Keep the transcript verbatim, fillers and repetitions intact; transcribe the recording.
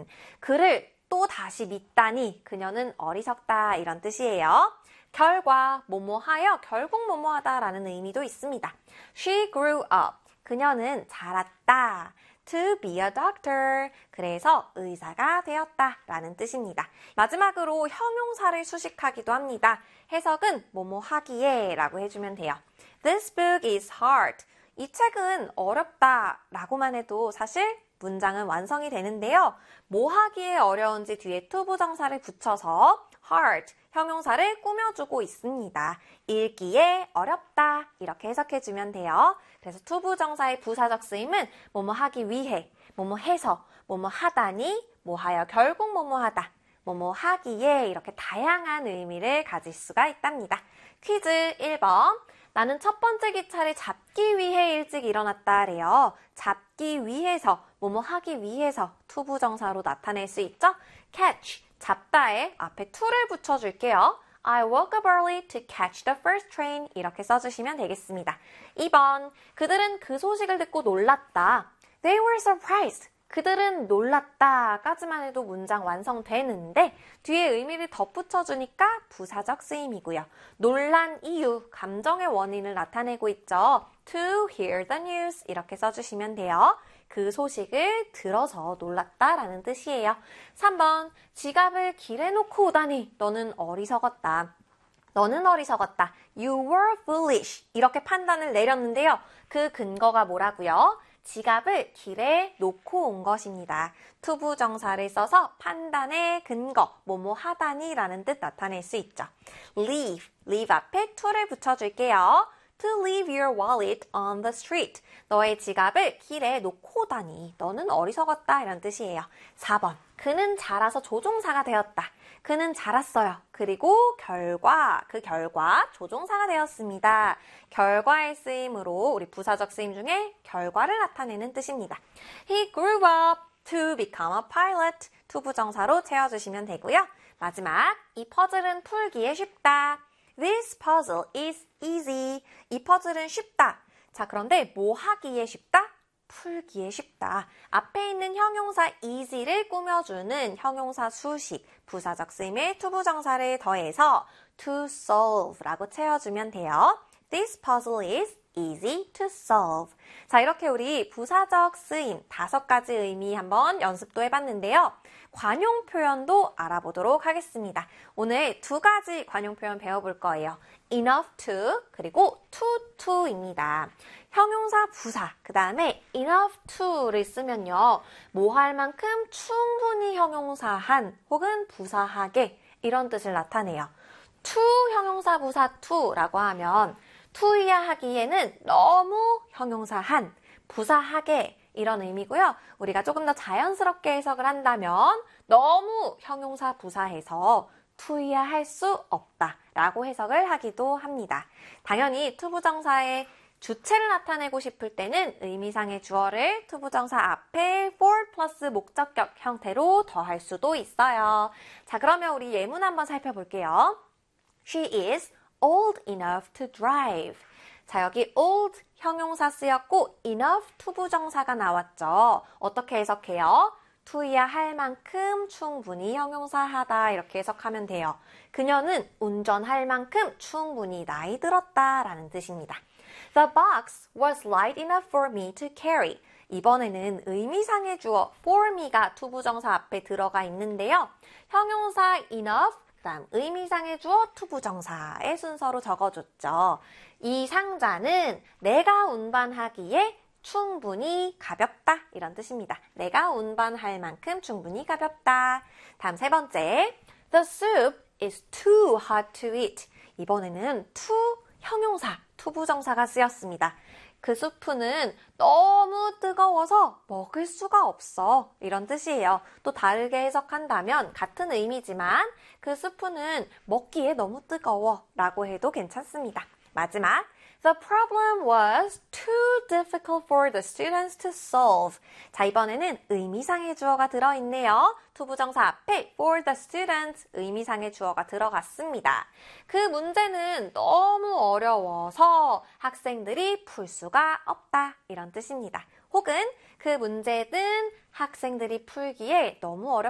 man. 그를 또 다시 믿다니 그녀는 어리석다 이런 뜻이에요. 결과, 뭐뭐하여 결국 뭐뭐하다라는 의미도 있습니다. She grew up. 그녀는 자랐다. To be a doctor. 그래서 의사가 되었다 라는 뜻입니다. 마지막으로 형용사를 수식하기도 합니다. 해석은 뭐뭐하기에 라고 해주면 돼요. This book is hard. 이 책은 어렵다 라고만 해도 사실 문장은 완성이 되는데요. 뭐 하기에 어려운지 뒤에 투부정사를 붙여서 hard, 형용사를 꾸며주고 있습니다. 읽기에 어렵다 이렇게 해석해주면 돼요. 그래서 투부정사의 부사적 쓰임은 뭐뭐 하기 위해, 뭐뭐 해서, 뭐뭐 하다니, 뭐 하여 결국 뭐뭐 하다, 뭐뭐 하기에 이렇게 다양한 의미를 가질 수가 있답니다. 퀴즈 일 번. 나는 첫 번째 기차를 잡기 위해 일찍 일어났다 래요. 잡기 위해서, 뭐뭐 하기 위해서 투부정사로 나타낼 수 있죠? catch, 잡다에 앞에 to를 붙여줄게요. I woke up early to catch the first train. 이렇게 써주시면 되겠습니다. 이 번, 그들은 그 소식을 듣고 놀랐다. They were surprised. 그들은 놀랐다 까지만 해도 문장 완성되는데 뒤에 의미를 덧붙여주니까 부사적 쓰임이고요. 놀란 이유, 감정의 원인을 나타내고 있죠. To hear the news 이렇게 써주시면 돼요. 그 소식을 들어서 놀랐다라는 뜻이에요. 삼 번, 지갑을 길에 놓고 오다니 너는 어리석었다. 너는 어리석었다. You were foolish. 이렇게 판단을 내렸는데요. 그 근거가 뭐라고요? 지갑을 길에 놓고 온 것입니다. 투부정사를 써서 판단의 근거, 뭐뭐 하다니 라는 뜻 나타낼 수 있죠. leave, leave 앞에 to를 붙여줄게요. To leave your wallet on the street. 너의 지갑을 길에 놓고 오다니 너는 어리석었다 이런 뜻이에요. 사 번, 그는 자라서 조종사가 되었다. 그는 자랐어요. 그리고 결과, 그 결과 조종사가 되었습니다. 결과의 쓰임으로 우리 부사적 쓰임 중에 결과를 나타내는 뜻입니다. He grew up to become a pilot. 투부정사로 채워주시면 되고요. 마지막, 이 퍼즐은 풀기에 쉽다. This puzzle is easy. 이 퍼즐은 쉽다. 자, 그런데 뭐 하기에 쉽다? 풀기에 쉽다. 앞에 있는 형용사 easy를 꾸며주는 형용사 수식, 부사적 쓰임의 투부정사를 더해서 to solve라고 채워주면 돼요. This puzzle is easy to solve. 자, 이렇게 우리 부사적 쓰임 다섯 가지 의미 한번 연습도 해봤는데요. 관용 표현도 알아보도록 하겠습니다. 오늘 두 가지 관용 표현 배워볼 거예요. enough to 그리고 to to입니다. 형용사 부사, 그 다음에 enough to를 쓰면요. 뭐 할 만큼 충분히 형용사한 혹은 부사하게 이런 뜻을 나타내요. to 형용사 부사 to라고 하면 to이야 하기에는 너무 형용사한, 부사하게 이런 의미고요. 우리가 조금 더 자연스럽게 해석을 한다면 너무 형용사 부사해서 to이야 할 수 없다 라고 해석을 하기도 합니다. 당연히 투부정사의 주체를 나타내고 싶을 때는 의미상의 주어를 투부정사 앞에 for 플러스 목적격 형태로 더할 수도 있어요. 자, 그러면 우리 예문 한번 살펴볼게요. She is old enough to drive. 자, 여기 old 형용사 쓰였고 enough 투부정사가 나왔죠. 어떻게 해석해요? to이야 할 만큼 충분히 형용사하다 이렇게 해석하면 돼요. 그녀는 운전할 만큼 충분히 나이 들었다 라는 뜻입니다. The box was light enough for me to carry. 이번에는 의미상의 주어 for me가 투부정사 앞에 들어가 있는데요. 형용사 enough, 그다음 의미상의 주어 투부정사의 순서로 적어줬죠. 이 상자는 내가 운반하기에 충분히 가볍다 이런 뜻입니다. 내가 운반할 만큼 충분히 가볍다. 다음 세 번째, The soup is too hot to eat. 이번에는 too 형용사, 투부정사가 쓰였습니다. 그 수프는 너무 뜨거워서 먹을 수가 없어. 이런 뜻이에요. 또 다르게 해석한다면 같은 의미지만 그 수프는 먹기에 너무 뜨거워 라고 해도 괜찮습니다. 마지막, The problem was too difficult for the students to solve. 자, 이번에는 의미상의 주어가 들어있네요. 투부정사 앞에 for the students 의미상의 주어가 들어갔습니다. 그 문제는 너무 어려워서 학생들이 풀 수가 없다. 이런 뜻입니다. 혹은 그 문제는 학생들이 풀기에 너무 어렵다.